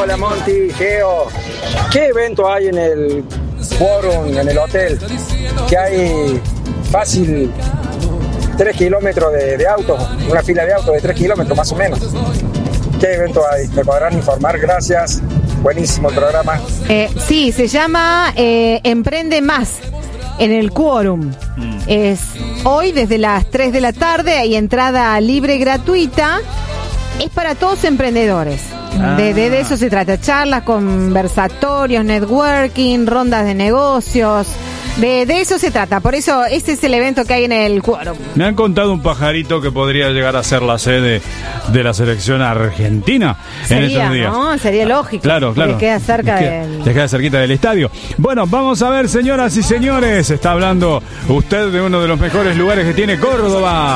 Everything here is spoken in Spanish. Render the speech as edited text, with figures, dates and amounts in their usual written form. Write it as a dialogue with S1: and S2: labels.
S1: Hola Monty, Geo. ¿Qué evento hay en el Quórum, en el hotel? Que hay fácil 3 kilómetros de autos, una fila de autos de 3 kilómetros más o menos. ¿Qué evento hay? ¿Me podrán informar? Gracias. Buenísimo el programa.
S2: Sí, se llama Emprende Más en el Quórum. Es hoy desde las 3 de la tarde, hay entrada libre gratuita. Es para todos emprendedores. De eso se trata. Charlas, conversatorios, networking, rondas de negocios. De eso se trata. Por eso ese es el evento que hay en el Quórum.
S3: Me han contado un pajarito que podría llegar a ser la sede de la selección argentina en estos días.
S2: ¿No? Sería lógico.
S3: Claro.
S2: Les queda cerca
S3: les queda cerquita del estadio. Bueno, vamos a ver, señoras y señores. Está hablando usted de uno de los mejores lugares que tiene Córdoba.